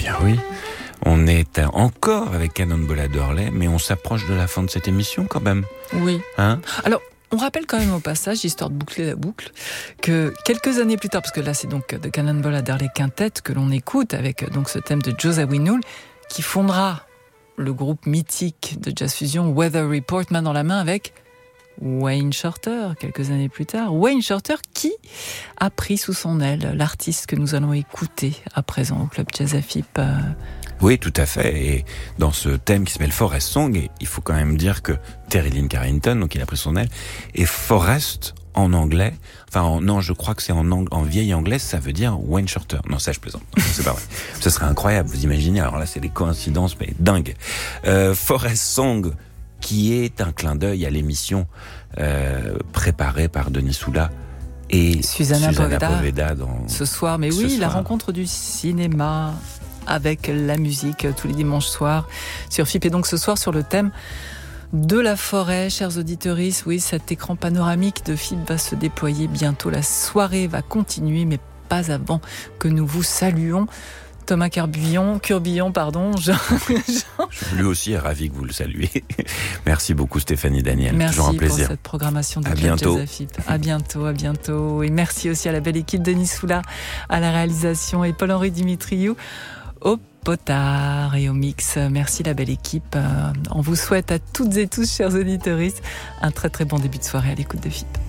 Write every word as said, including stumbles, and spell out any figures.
bien oui. On est encore avec Cannonball Adderley, mais on s'approche de la fin de cette émission quand même. Oui. Hein ? Alors, on rappelle quand même au passage, histoire de boucler la boucle, que quelques années plus tard, parce que là c'est donc de Cannonball Adderley Quintet que l'on écoute avec donc ce thème de Joe Zawinul, qui fondera le groupe mythique de jazz fusion Weather Report, main dans la main avec Wayne Shorter, quelques années plus tard. Wayne Shorter qui a pris sous son aile l'artiste que nous allons écouter à présent au Club Jazz A F I P. Oui, tout à fait. Et dans ce thème qui s'appelle Forest Song, et il faut quand même dire que Terry Lynn Carrington, donc il a pris son aile, et Forest en anglais, enfin en, non, je crois que c'est en, ang- en vieille anglaise, ça veut dire Wayne Shorter. Non, ça je plaisante. Non, c'est pas vrai. Ce serait incroyable, vous imaginez. Alors là, c'est des coïncidences, mais dingues. Euh, Forest Song, qui est un clin d'œil à l'émission euh, préparée par Denis Soula et Susanna, Susanna Poveda, Poveda dans ce soir. Mais ce oui, soir. la rencontre du cinéma avec la musique tous les dimanches soirs sur F I P. Et donc ce soir sur le thème de la forêt, chers auditeurs. Oui, cet écran panoramique de F I P va se déployer bientôt. La soirée va continuer, mais pas avant que nous vous saluons. Thomas Curbillon, Curbillon, pardon. Jean, Jean. Lui aussi est ravi que vous le saluez. Merci beaucoup Stéphanie Daniel. Merci toujours un plaisir. pour cette programmation de à Club bientôt. Jazz A F I P. À bientôt, à bientôt. Et merci aussi à la belle équipe de Denis Soula à la réalisation et Paul-Henri Dimitriou au potard et au mix. Merci la belle équipe. On vous souhaite à toutes et tous, chers auditeurs, un très très bon début de soirée à l'écoute de F I P.